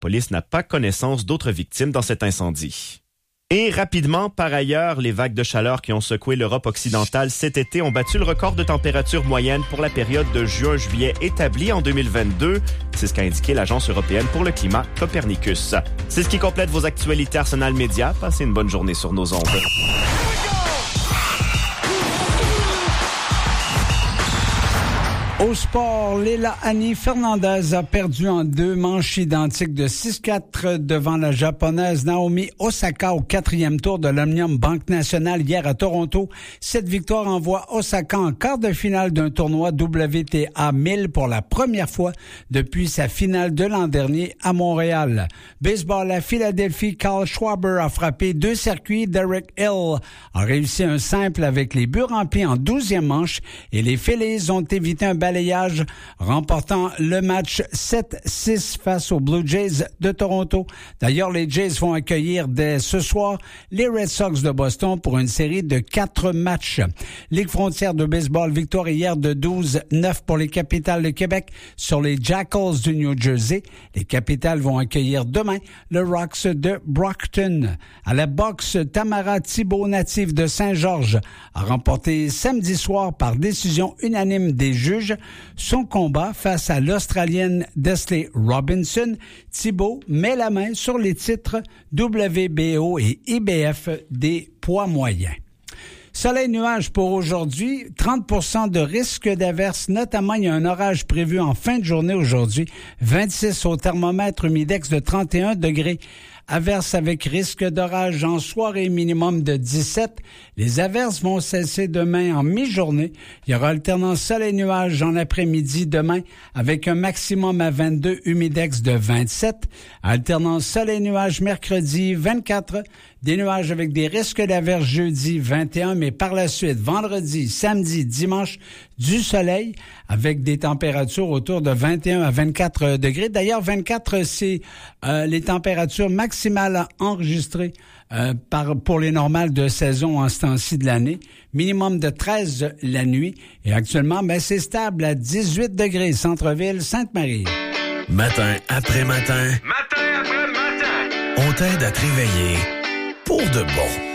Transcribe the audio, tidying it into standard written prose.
Police n'a pas connaissance d'autres victimes dans cet incendie. Et rapidement, par ailleurs, les vagues de chaleur qui ont secoué l'Europe occidentale cet été ont battu le record de température moyenne pour la période de juin-juillet établie en 2022. C'est ce qu'a indiqué l'Agence européenne pour le climat Copernicus. C'est ce qui complète vos actualités Arsenal Média. Passez une bonne journée sur nos ondes. Au sport, Leila Annie Fernandez a perdu en 2 manches identiques de 6-4 devant la japonaise Naomi Osaka au 4e tour de l'Omnium Banque Nationale hier à Toronto. Cette victoire envoie Osaka en quart de finale d'un tournoi WTA 1000 pour la première fois depuis sa finale de l'an dernier à Montréal. Baseball à Philadelphie, Carl Schwarber a frappé 2 circuits. Derek Hill a réussi un simple avec les buts remplis en 12e manche et les Phillies ont évité un balayage, remportant le match 7-6 face aux Blue Jays de Toronto. D'ailleurs, les Jays vont accueillir dès ce soir les Red Sox de Boston pour une série de 4 matchs. Ligue frontière de baseball, victoire hier de 12-9 pour les Capitals de Québec sur les Jackals du New Jersey. Les Capitals vont accueillir demain le Rocks de Brockton. À la boxe, Tamara Thibault, native de Saint-Georges, a remporté samedi soir par décision unanime des juges son combat face à l'Australienne Desley Robinson. Thibault met la main sur les titres WBO et IBF des poids moyens. Soleil-nuage pour aujourd'hui, 30% de risque d'averse, notamment il y a un orage prévu en fin de journée aujourd'hui, 26 au thermomètre, humidex de 31 degrés. Averses avec risque d'orage en soirée, minimum de 17. Les averses vont cesser demain en mi-journée. Il y aura alternance soleil-nuage en après-midi demain avec un maximum à 22, humidex de 27. Alternance soleil-nuage mercredi 24. Des nuages avec des risques d'averse jeudi 21, mais par la suite, vendredi, samedi, dimanche, du soleil avec des températures autour de 21 à 24 degrés. D'ailleurs, 24, c'est les températures maximales enregistrées pour les normales de saison en ce temps-ci de l'année. Minimum de 13 la nuit. Et actuellement, c'est stable à 18 degrés, centre-ville, Sainte-Marie. Matin après matin. Matin après matin. On t'aide à te réveiller pour de bon.